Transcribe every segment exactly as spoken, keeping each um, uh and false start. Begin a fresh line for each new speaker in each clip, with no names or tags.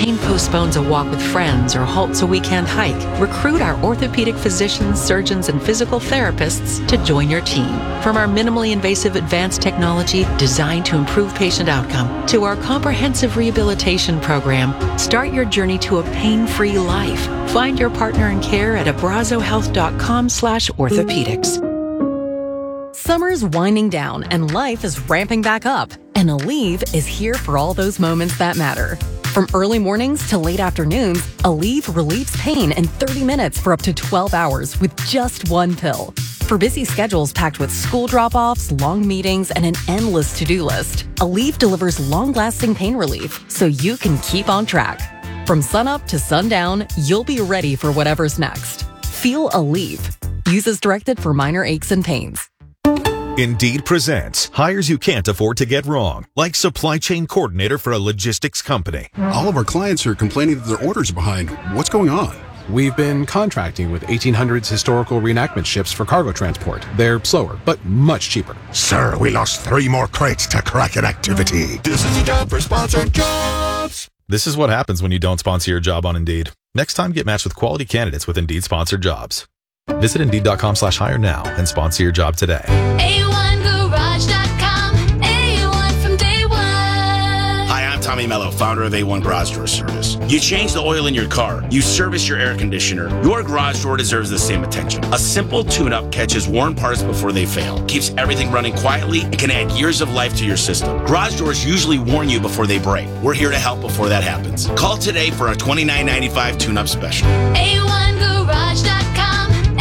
pain postpones a walk with friends or halts a weekend hike, recruit our orthopedic physicians, surgeons, and physical therapists to join your team. From our minimally invasive advanced technology designed to improve patient outcome to our comprehensive rehabilitation program, start your journey to a pain-free life. Find your partner in care at abrazohealth.com slash orthopedics.
Summer's winding down and life is ramping back up. And Aleve is here for all those moments that matter. From early mornings to late afternoons, Aleve relieves pain in thirty minutes for up to twelve hours with just one pill. For busy schedules packed with school drop-offs, long meetings, and an endless to-do list, Aleve delivers long-lasting pain relief so you can keep on track. From sunup to sundown, you'll be ready for whatever's next. Feel Aleve. Use as directed for minor aches and pains.
Indeed presents hires you can't afford to get wrong, like supply chain coordinator for a logistics company.
All of our clients are complaining that their orders are behind. What's going on?
We've been contracting with eighteen hundreds historical reenactment ships for cargo transport. They're slower, but much cheaper.
Sir, we lost three more crates to Kraken activity. This is the job for sponsored jobs.
This is what happens when you don't sponsor your job on Indeed. Next time, get matched with quality candidates with Indeed sponsored jobs. Visit Indeed.com slash hire now and sponsor your job today.
A one Garage dot com. A one from day one.
Hi, I'm Tommy Mello, founder of A one Garage Door Service. You change the oil in your car. You service your air conditioner. Your garage door deserves the same attention. A simple tune-up catches worn parts before they fail, keeps everything running quietly, and can add years of life to your system. Garage doors usually warn you before they break. We're here to help before that happens. Call today for a twenty-nine ninety-five tune-up special.
A one Garage dot com.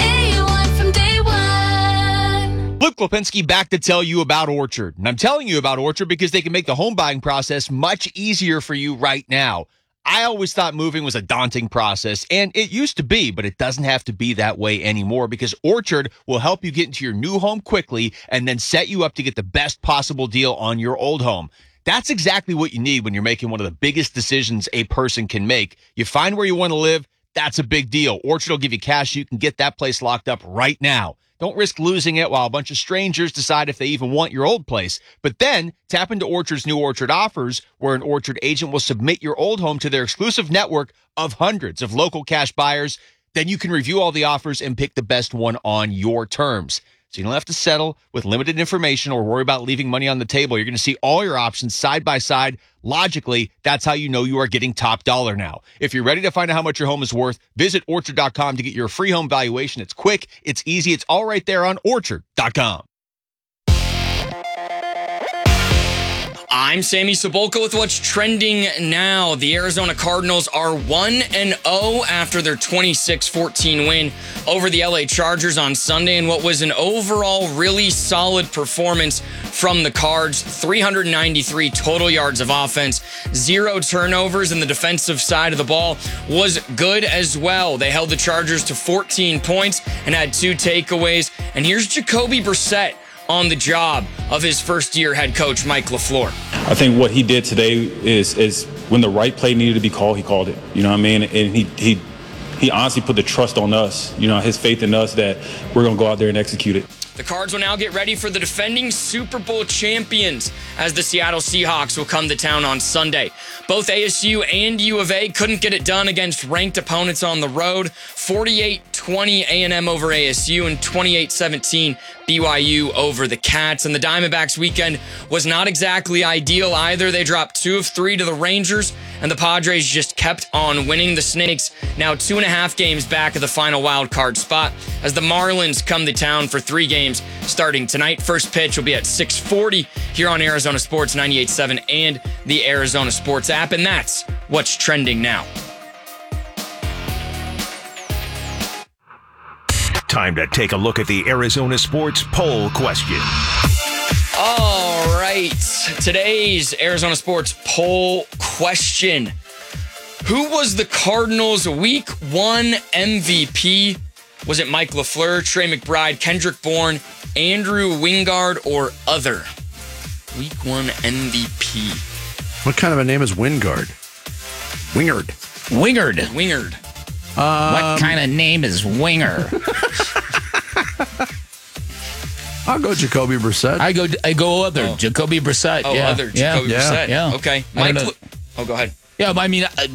Luke Lipinski back to tell you about Orchard. And I'm telling you about Orchard because they can make the home buying process much easier for you right now. I always thought moving was a daunting process, and it used to be, but it doesn't have to be that way anymore because Orchard will help you get into your new home quickly and then set you up to get the best possible deal on your old home. That's exactly what you need when you're making one of the biggest decisions a person can make. You find where you want to live, that's a big deal. Orchard will give you cash. You can get that place locked up right now. Don't risk losing it while a bunch of strangers decide if they even want your old place. But then tap into Orchard's new Orchard offers, where an Orchard agent will submit your old home to their exclusive network of hundreds of local cash buyers. Then you can review all the offers and pick the best one on your terms. So you don't have to settle with limited information or worry about leaving money on the table. You're going to see all your options side by side. Logically, that's how you know you are getting top dollar now. If you're ready to find out how much your home is worth, visit orchard dot com to get your free home valuation. It's quick, it's easy, it's all right there on orchard dot com.
I'm Sammy Cebulka with what's trending now. The Arizona Cardinals are one and oh after their twenty-six fourteen win over the L A Chargers on Sunday in what was an overall really solid performance from the Cards. three hundred ninety-three total yards of offense, zero turnovers, and the defensive side of the ball was good as well. They held the Chargers to fourteen points and had two takeaways. And here's Jacoby Brissett on the job of his first-year head coach, Mike LaFleur.
I think what he did today is is when the right play needed to be called, he called it. You know what I mean? And he he he honestly put the trust on us, you know, his faith in us that we're going to go out there and execute it.
The Cards will now get ready for the defending Super Bowl champions as the Seattle Seahawks will come to town on Sunday. Both A S U and U of A couldn't get it done against ranked opponents on the road. forty-eight twenty A and M over A S U and twenty-eight seventeen B Y U over the Cats. And the Diamondbacks weekend was not exactly ideal either. They dropped two of three to the Rangers, and the Padres just kept on winning. The Snakes now two and a half games back of the final wild card spot as the Marlins come to town for three games starting tonight. First pitch will be at six forty here on Arizona Sports ninety-eight point seven and the Arizona Sports app. And that's what's trending now.
Time to take a look at the Arizona Sports poll question.
All right. Today's Arizona Sports poll question. Who was the Cardinals' week one M V P? Was it Mike LaFleur, Trey McBride, Kendrick Bourne, Andrew Wingard, or other? Week one M V P.
What kind of a name is Wingard? Wingard.
Wingard.
Wingard.
Um, what kind of name is Winger?
I'll go Jacoby Brissett.
I go I go other.
Oh.
Jacoby Brissett.
Oh,
yeah.
other Jacoby
yeah.
Brissett.
Yeah.
Okay. Mike. L- oh, go ahead.
Yeah, I mean,